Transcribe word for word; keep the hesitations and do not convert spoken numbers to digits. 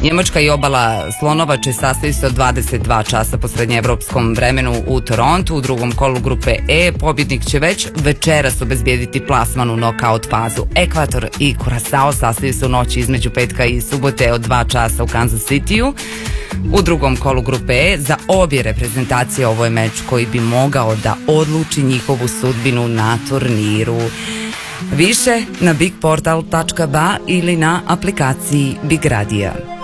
Njemačka i obala Slonovače sastoji se od dvadeset dva časa po srednjeevropskom vremenu u Torontu. U drugom kolu grupe E pobjednik će već večeras obezbijediti plasman u nokaut fazu. Ekvator i Kurasao sastoji se u noći između petka i subote od dva časa u Kansas Cityu. U drugom kolu grupe E za obje reprezentacije ovo je meč koji bi mogao da odluči njihovu sudbinu na turniru. Više na bigportal tačka ba ili na aplikaciji Big Radija.